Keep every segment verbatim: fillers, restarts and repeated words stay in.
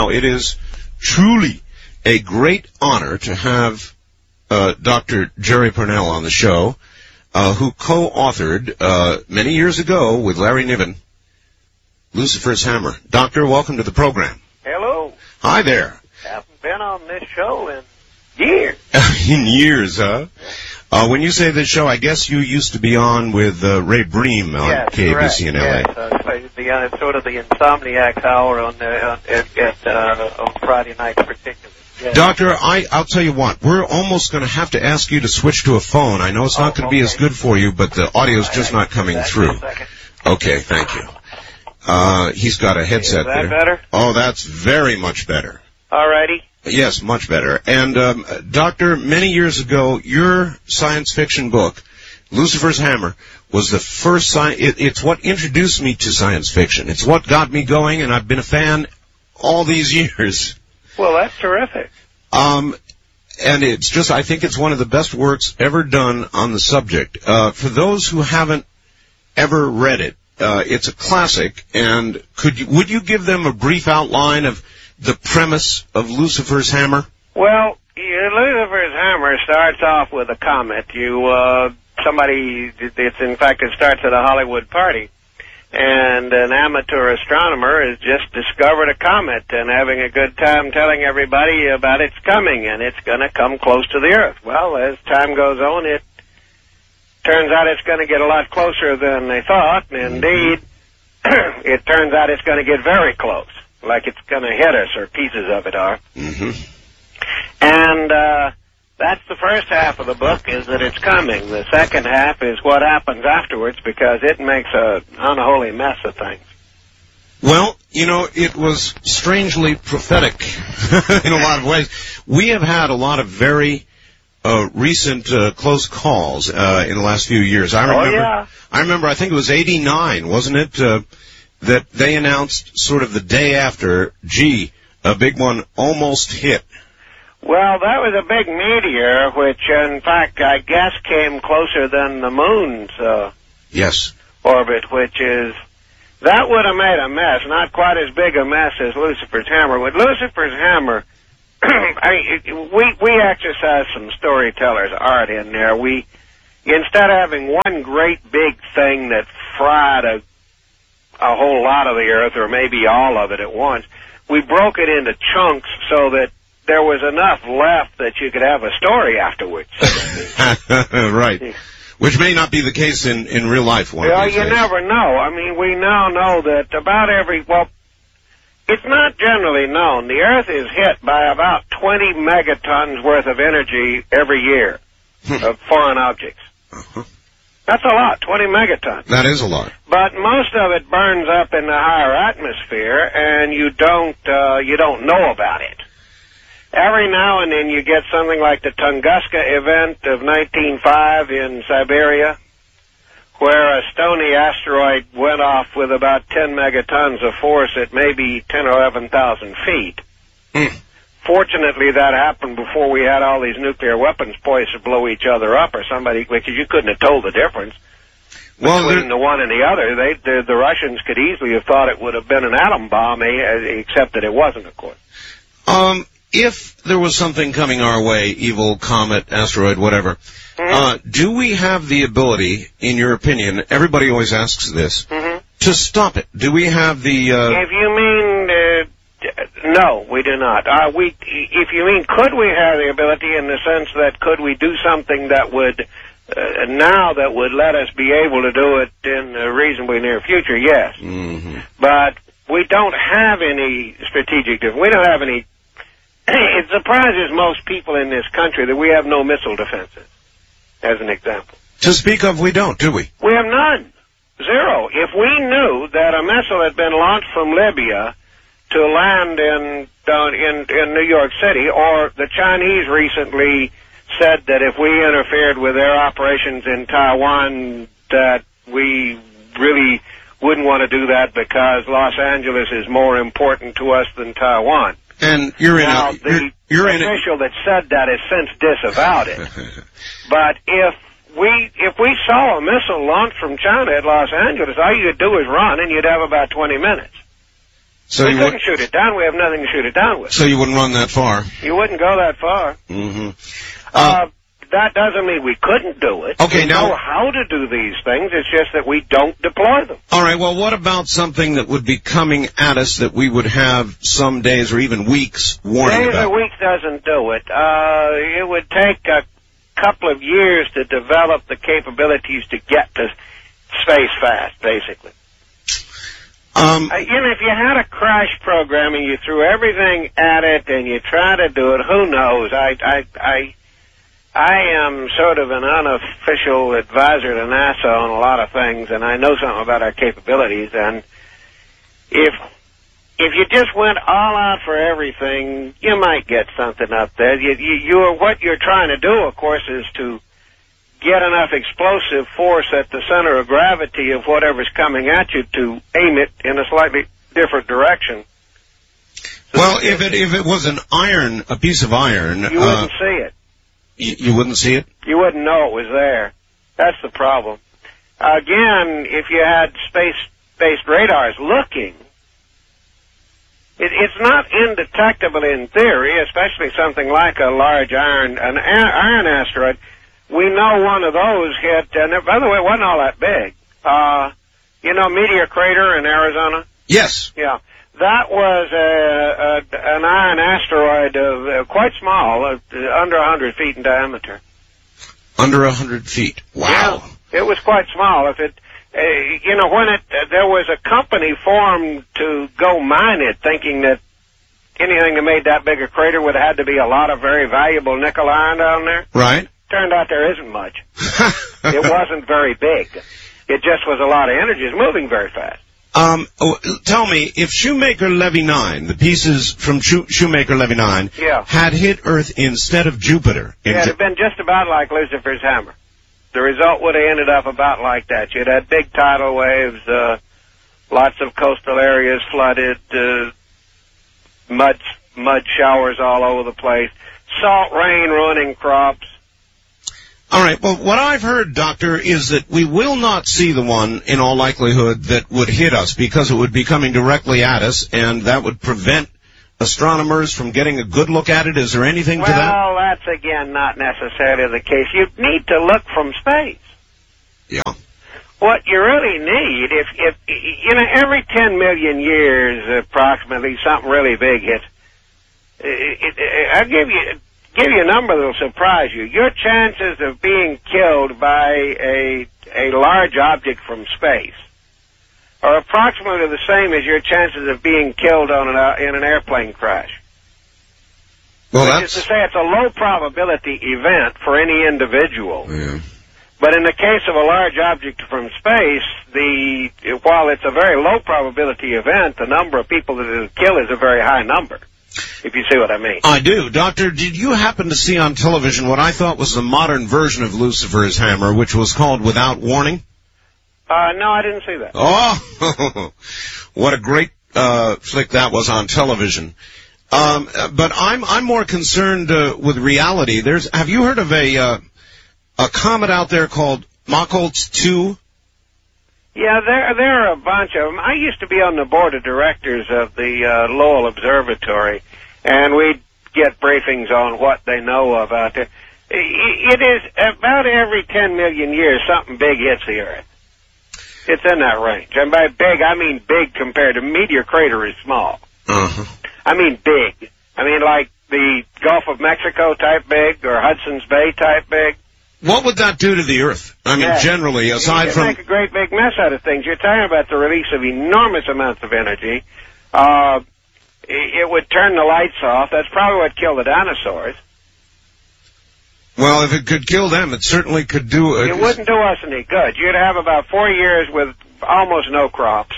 Now, it is truly a great honor to have uh, Doctor Jerry Pournelle on the show, uh, who co-authored uh, many years ago with Larry Niven, Lucifer's Hammer. Doctor, welcome to the program. Hello. Hi there. Haven't been on this show in years. In years, huh? Uh, when you say this show, I guess you used to be on with uh, Ray Bream on yes, K A B C in L A. Yes, uh, the, uh, sort of the Insomniacs hour on, the, on, at, uh, on Friday nights particularly. Yes. Doctor, I, I'll tell you what, we're almost going to have to ask you to switch to a phone. I know it's not oh, going to okay. be as good for you, but the audio's just not coming through. Okay, thank you. Uh, he's got a headset there. Is that better? Oh, that's very much better. Alrighty. Yes, much better. And, um, Doctor, many years ago, your science fiction book, Lucifer's Hammer, was the first sci- it, it's what introduced me to science fiction. It's what got me going, and I've been a fan all these years. Well, that's terrific. Um, and it's just, I think it's one of the best works ever done on the subject. Uh, for those who haven't ever read it, uh, it's a classic, and could you, would you give them a brief outline of the premise of Lucifer's Hammer? Well, Lucifer's Hammer starts off with a comet. You, uh, somebody, it's in fact, it starts at a Hollywood party. And an amateur astronomer has just discovered a comet and having a good time telling everybody about its coming, and it's going to come close to the Earth. Well, as time goes on, it turns out it's going to get a lot closer than they thought, and indeed, it turns out it's going to get very close, like it's going to hit us, or pieces of it are. Mm-hmm. And uh, that's the first half of the book, is that it's coming. The second half is what happens afterwards, because it makes an unholy mess of things. Well, you know, it was strangely prophetic in a lot of ways. We have had a lot of very uh, recent uh, close calls uh, in the last few years. I remember, oh, yeah. I remember, I think it was eighty-nine, wasn't it, uh, that they announced sort of the day after, gee, a big one almost hit. Well, that was a big meteor, which, in fact, I guess came closer than the moon's uh, yes. orbit, which is, that would have made a mess, not quite as big a mess as Lucifer's Hammer. With Lucifer's Hammer, I, we, we exercise some storyteller's art in there. We, instead of having one great big thing that fried a, a whole lot of the Earth, or maybe all of it at once, we broke it into chunks so that there was enough left that you could have a story afterwards. Right. Which may not be the case in, in real life. One well, of these you days. never know. I mean, we now know that about every, well, it's not generally known. The Earth is hit by about twenty megatons worth of energy every year of foreign objects. Uh-huh. That's a lot, twenty megatons. That is a lot. But most of it burns up in the higher atmosphere, and you don't, uh, you don't know about it. Every now and then you get something like the Tunguska event of nineteen oh five in Siberia, where a stony asteroid went off with about ten megatons of force at maybe ten or eleven thousand feet. Mm. Fortunately, that happened before we had all these nuclear weapons poised to blow each other up, or somebody, because you couldn't have told the difference well, between the one and the other. They, the, the Russians could easily have thought it would have been an atom bomb, except that it wasn't, of course. Um... If there was something coming our way, evil, comet, asteroid, whatever, mm-hmm. uh, do we have the ability, in your opinion, everybody always asks this, mm-hmm. to stop it? Do we have the... Uh... If you mean... Uh, no, we do not. Uh, we, if you mean, could we have the ability in the sense that could we do something that would, uh, now that would let us be able to do it in a reasonably near future, yes. Mm-hmm. But we don't have any strategic... We don't have any... It surprises most people in this country that we have no missile defenses, as an example. To speak of, we don't, do we? We have none. Zero. If we knew that a missile had been launched from Libya to land in, down in, in New York City, or the Chinese recently said that if we interfered with their operations in Taiwan, that we really wouldn't want to do that because Los Angeles is more important to us than Taiwan. And you're in now, a, the you're, you're official in a... that said that has since disavowed it. But if we if we saw a missile launched from China at Los Angeles, all you could do is run, and you'd have about twenty minutes. So we you couldn't would, shoot it down. We have nothing to shoot it down with. so you wouldn't run that far. You wouldn't go that far. Mm-hmm. Uh, uh, that doesn't mean we couldn't do it. Okay, we now know how to do these things. It's just that we don't deploy them. All right, well, what about something that would be coming at us that we would have some days or even weeks warning Days about? or weeks doesn't do it. Uh, it would take a couple of years to develop the capabilities to get to space fast, basically. Um, uh, you know, if you had a crash program and you threw everything at it and you try to do it, who knows? I, I, I, I am sort of an unofficial advisor to NASA on a lot of things, and I know something about our capabilities. And if if you just went all out for everything, you might get something up there. You, you, you're, what you're trying to do, of course, is to get enough explosive force at the center of gravity of whatever's coming at you to aim it in a slightly different direction. So well, if it if it was an iron, a piece of iron, you wouldn't uh, see it. You, you wouldn't see it? You wouldn't know it was there. That's the problem. Again, if you had space-based radars looking, it, it's not indetectable in theory, especially something like a large iron, an iron asteroid. We know one of those hit, and by the way, it wasn't all that big. Uh, you know Meteor Crater in Arizona? Yes. Yeah. That was a, a, an iron asteroid of uh, quite small, uh, under one hundred feet in diameter. Under one hundred feet. Wow. Yeah, it was quite small. If it, uh, you know, when it, uh, there was a company formed to go mine it, thinking that anything that made that big a crater would have had to be a lot of very valuable nickel iron down there. Right. Turned out there isn't much. It wasn't very big. It just was a lot of energy. It's moving very fast. Um, oh, tell me, if Shoemaker-Levy nine, the pieces from Shoe- Shoemaker-Levy nine, yeah. had hit Earth instead of Jupiter. It would have been just about like Lucifer's hammer. The result would have ended up about like that. You'd had big tidal waves, uh, lots of coastal areas flooded, uh, mud, mud showers all over the place, salt rain ruining crops. All right. Well, what I've heard, Doctor, is that we will not see the one, in all likelihood, that would hit us because it would be coming directly at us, and that would prevent astronomers from getting a good look at it. Is there anything well, to that? Well, that's, again, not necessarily the case. You need to look from space. Yeah. What you really need, if, if you know, every ten million years, approximately, something really big hits. It, it, I'll give you... give you a number that'll surprise you. Your chances of being killed by a a large object from space are approximately the same as your chances of being killed on an, uh, in an airplane crash. Well, Which that's... is to say it's a low probability event for any individual. Yeah. But in the case of a large object from space, the while it's a very low probability event, the number of people that it'll kill is a very high number. If you see what I mean. I do. Doctor, did you happen to see on television what I thought was the modern version of Lucifer's hammer, which was called Without Warning? Uh, no, I didn't see that. Oh, what a great uh, flick that was on television. Um, but I'm I'm more concerned uh, with reality. There's have you heard of a uh, a comet out there called Machholz two? Yeah, there there are a bunch of them. I used to be on the board of directors of the uh, Lowell Observatory, and we'd get briefings on what they know of out there. It is about every ten million years something big hits the Earth. It's in that range. And by big, I mean big compared to Meteor Crater is small. Uh-huh. I mean big. I mean like the Gulf of Mexico type big or Hudson's Bay type big. What would that do to the Earth? I mean, yeah. generally, aside you from... make a great big mess out of things. You're talking about the release of enormous amounts of energy. Uh, it would turn the lights off. That's probably what killed the dinosaurs. Well, if it could kill them, it certainly could do... A... It wouldn't do us any good. You'd have about four years with almost no crops.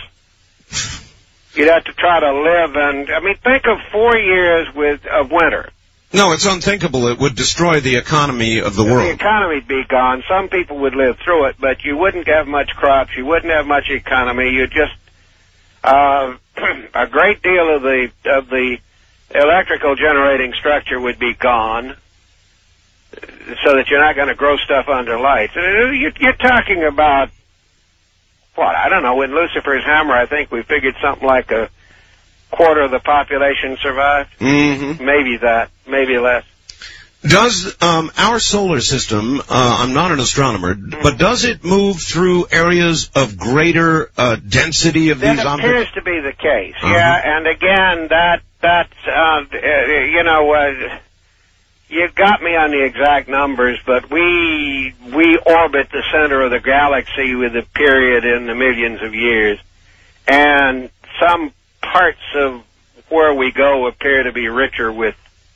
You'd have to try to live and... I mean, think of four years with of winter. No, it's unthinkable. It would destroy the economy of the world. The economy'd be gone. Some people would live through it, but you wouldn't have much crops. You wouldn't have much economy. You'd just... Uh, a great deal of the of the electrical generating structure would be gone, so that you're not going to grow stuff under lights. You're talking about, what, I don't know, in Lucifer's hammer, I think we figured something like a quarter of the population survived. Mm-hmm. Maybe that, maybe less. Does um, our solar system, uh, I'm not an astronomer, mm-hmm. but does it move through areas of greater uh, density of that these objects? That appears to be the case, uh-huh. yeah, and again, that, that's, uh, you know, uh, you got me on the exact numbers, but we we orbit the center of the galaxy with a period in the millions of years, and some parts of where we go appear to be richer with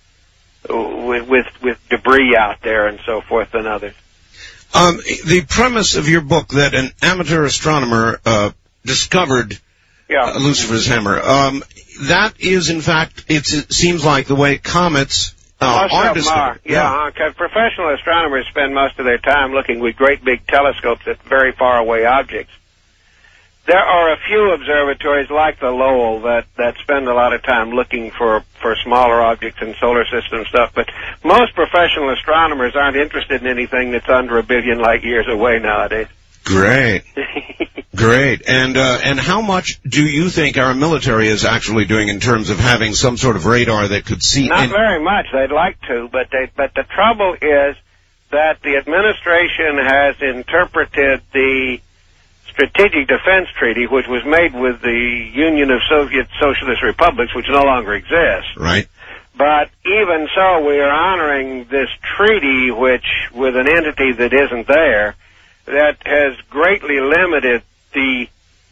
with with, with debris out there and so forth than others. Um, the premise of your book that an amateur astronomer uh, discovered yeah. uh, Lucifer's hammer, um, that is in fact, it's, it seems like the way comets. Uh, most are of them are, yeah. yeah. Professional astronomers spend most of their time looking with great big telescopes at very far away objects. There are a few observatories like the Lowell that, that spend a lot of time looking for, for smaller objects in solar system stuff, but most professional astronomers aren't interested in anything that's under a billion light years away nowadays. Great. Great. And uh, and how much do you think our military is actually doing in terms of having some sort of radar that could see? Not in- very much. They'd like to, but they, but the trouble is that the administration has interpreted the Strategic Defense Treaty, which was made with the Union of Soviet Socialist Republics, which no longer exists. Right. But even so, we are honoring this treaty, which, with an entity that isn't there, that has greatly limited the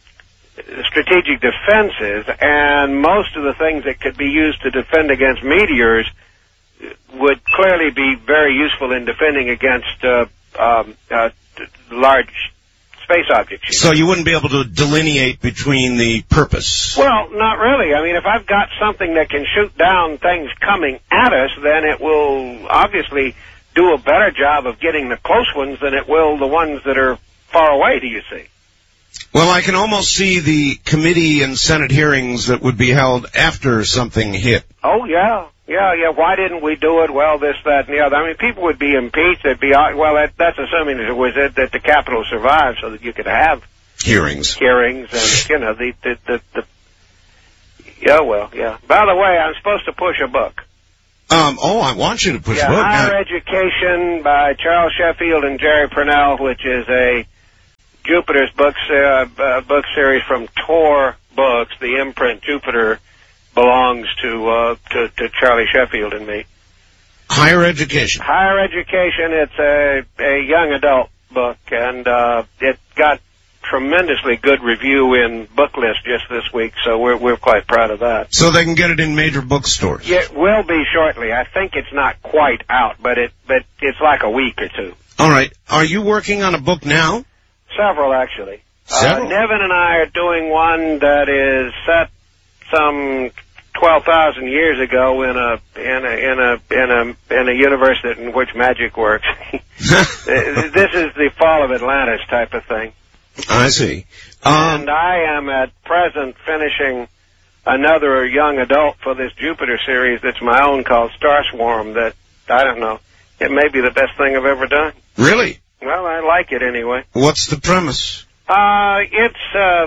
strategic defenses, and most of the things that could be used to defend against meteors would clearly be very useful in defending against uh, um, uh, large space objects. So you wouldn't be able to delineate between the purpose? Well, not really. I mean, if I've got something that can shoot down things coming at us, then it will obviously do a better job of getting the close ones than it will the ones that are far away, do you see? Well, I can almost see the committee and Senate hearings that would be held after something hit. Oh, yeah. Yeah, yeah. Why didn't we do it? Well, this, that, and the other. I mean, people would be impeached. They'd be, well, that, that's assuming that it was it, that the Capitol survived so that you could have hearings. Hearings and, you know, the, the, the, the, yeah, well, yeah. By the way, I'm supposed to push a book. Um, oh, I want you to push yeah, a book. Higher now. Education by Charles Sheffield and Jerry Purnell, which is a Jupiter's books, uh, uh, book series from Tor Books. The imprint Jupiter belongs to, uh, to, to Charlie Sheffield and me. Higher Education. Higher Education, it's a, a young adult book, and, uh, it got tremendously good review in Book List just this week, so we're we're quite proud of that. So they can get it in major bookstores. Yeah, it will be shortly. I think it's not quite out, but it but it's like a week or two. All right. Are you working on a book now? Several, actually. Several. Uh, Nevin and I are doing one that is set some twelve thousand years ago in a in a in a in a in a universe that, in which magic works. This is the Fall of Atlantis type of thing. I see. Um, and I am at present finishing another young adult for this Jupiter series that's my own called Star Swarm that, I don't know, it may be the best thing I've ever done. Really? Well, I like it anyway. What's the premise? Uh, it's, uh,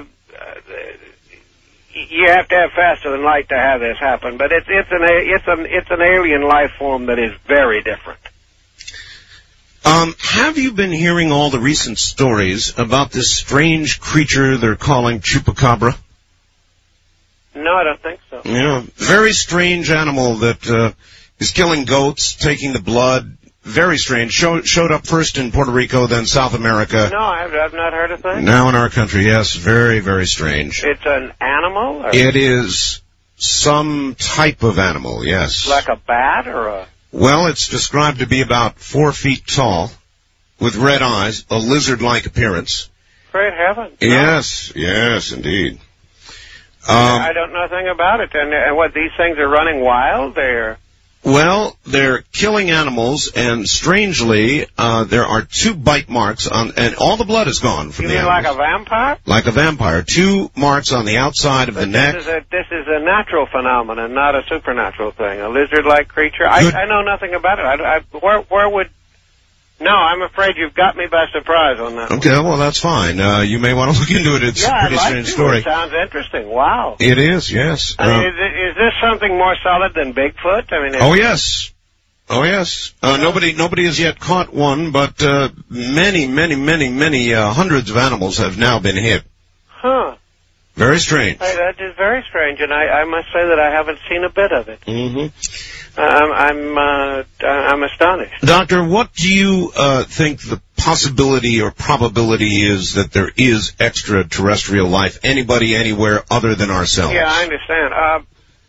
you have to have faster than light to have this happen, but it's, it's an, it's an, it's an alien life form that is very different. Um, have you been hearing all the recent stories about this strange creature they're calling Chupacabra? No, I don't think so. Yeah, very strange animal that uh, is killing goats, taking the blood. Very strange. Show, showed up first in Puerto Rico, then South America. No, I've, I've not heard of that. Now in our country, yes. Very, very strange. It's an animal? Or it is some type of animal, yes. Like a bat or a... Well, it's described to be about four feet tall, with red eyes, a lizard-like appearance. Great heavens. Yes, no. yes, indeed. Um, I don't know anything about it. And, and what, these things are running wild? They're... Well, they're killing animals, and strangely, uh, there are two bite marks on, and all the blood is gone from you the mean animals. like a vampire? Like a vampire. Two marks on the outside of but the this neck. Is a, this is a natural phenomenon, not a supernatural thing. A lizard-like creature. I, I know nothing about it. I, I, where, where would No, I'm afraid you've got me by surprise on that. Okay, well, that's fine. Uh, you may want to look into it. It's yeah, a pretty I'd like strange to. story. It sounds interesting. Wow. It is, yes. I mean, Uh, is, it, is this something more solid than Bigfoot? I mean, is, oh, yes. Oh, yes. Uh, nobody nobody has yet caught one, but uh, many, many, many, many uh, hundreds of animals have now been hit. Huh. Very strange. I, that is very strange, and I, I must say that I haven't seen a bit of it. Mm-hmm. Uh, I'm I'm, uh, I'm astonished. Doctor, what do you uh, think the possibility or probability is that there is extraterrestrial life, anybody, anywhere other than ourselves? Yeah, I understand. Uh,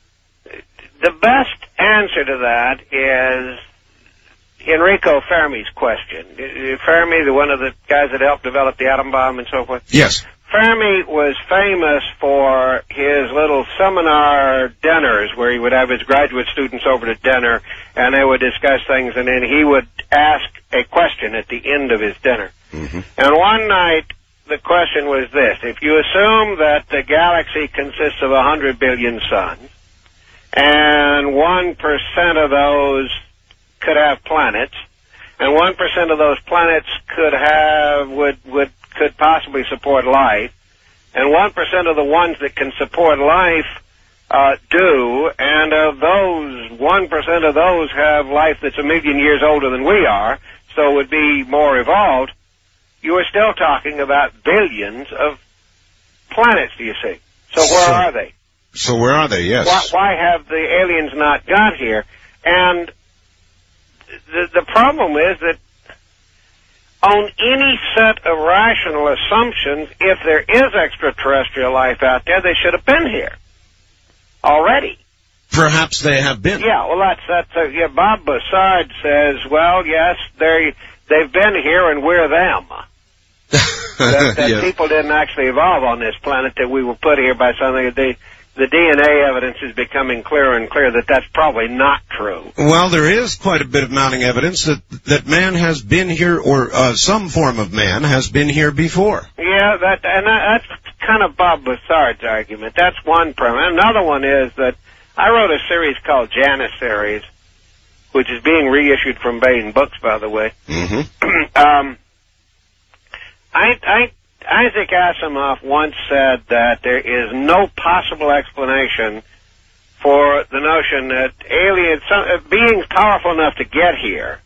the best answer to that is Enrico Fermi's question. Fermi, the one of the guys that helped develop the atom bomb and so forth. Yes. Fermi was famous for his little seminar dinners where he would have his graduate students over to dinner and they would discuss things, and then he would ask a question at the end of his dinner. Mm-hmm. And one night the question was this: if you assume that the galaxy consists of a hundred billion suns and one percent of those could have planets, and one percent of those planets could have would would could possibly support life, and one percent of the ones that can support life uh, do, and of those, one percent of those have life that's a million years older than we are, so would be more evolved, you are still talking about billions of planets, do you see? So where So- are they? So where are they? Yes. Why, why have the aliens not got here? And the, the problem is that on any set of rational assumptions, if there is extraterrestrial life out there, they should have been here already. Perhaps they have been. Yeah, well, that's that's uh, yeah. Bob Bussard says, well, yes, they they've been here, and we're them. that that Yeah. people didn't actually evolve on this planet; that we were put here by something. They, the D N A evidence is becoming clearer and clearer that that's probably not true. Well, there is quite a bit of mounting evidence that that man has been here, or uh, some form of man has been here before. Yeah, that and that, that's kind of Bob Bussard's argument. That's one premise. Another one is that I wrote a series called Janissaries, which is being reissued from Baen Books, by the way. Mm-hmm. um, I, I, Isaac Asimov once said that there is no possible explanation for the notion that aliens, some, uh, beings powerful enough to get here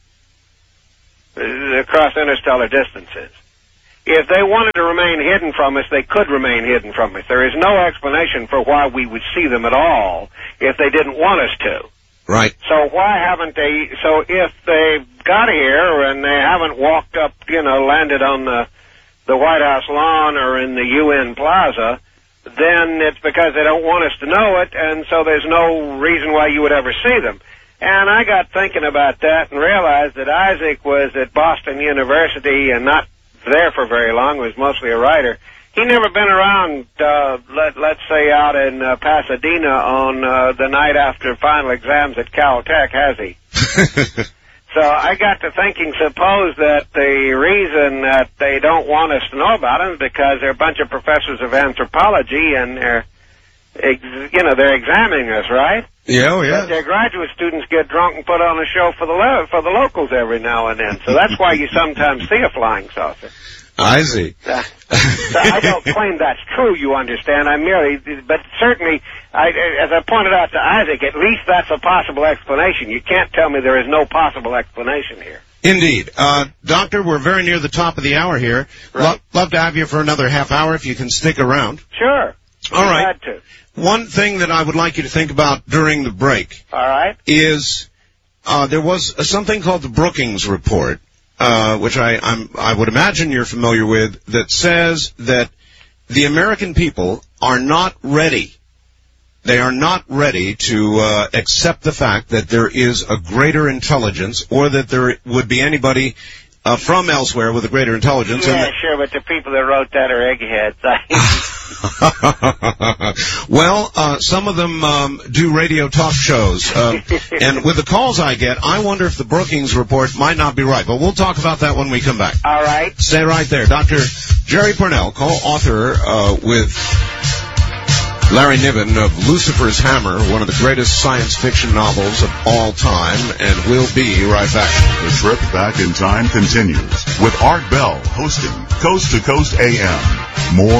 uh, across interstellar distances, if they wanted to remain hidden from us, they could remain hidden from us. There is no explanation for why we would see them at all if they didn't want us to. Right. So why haven't they, so if they've got here and they haven't walked up, you know, landed on the, the White House lawn or in the U N Plaza, then it's because they don't want us to know it, and so there's no reason why you would ever see them. And I got thinking about that and realized that Isaac was at Boston University and not there for very long, was mostly a writer. He never been around, uh, let, let's say, out in uh, Pasadena on uh, the night after final exams at Caltech, has he? So I got to thinking, suppose that the reason that they don't want us to know about them is because they're a bunch of professors of anthropology and they're, ex you know, they're examining us, right? Yeah, oh, yeah. But their graduate students get drunk and put on a show for the lo for the locals every now and then. So that's why you sometimes see a flying saucer. I see. Uh, so I don't claim that's true, you understand. I merely, but certainly, I, as I pointed out to Isaac, at least that's a possible explanation. You can't tell me there is no possible explanation here. Indeed. Uh, Doctor, we're very near the top of the hour here. Right. Lo love to have you for another half hour if you can stick around. Sure. All right. Glad to. One thing that I would like you to think about during the break All right. is uh, there was uh, something called the Brookings Report, uh, which I, I'm, I would imagine you're familiar with, that says that the American people are not ready. They are not ready to uh, accept the fact that there is a greater intelligence, or that there would be anybody uh, from elsewhere with a greater intelligence. Yeah, and that sure, but the people that wrote that are eggheads. Well, uh, some of them um, do radio talk shows, um, and with the calls I get, I wonder if the Brookings Report might not be right. But we'll talk about that when we come back. All right. Stay right there. Doctor Jerry Pournelle, co-author uh, with Larry Niven of Lucifer's Hammer, one of the greatest science fiction novels of all time, and we'll be right back. The trip back in time continues with Art Bell hosting Coast to Coast A M. More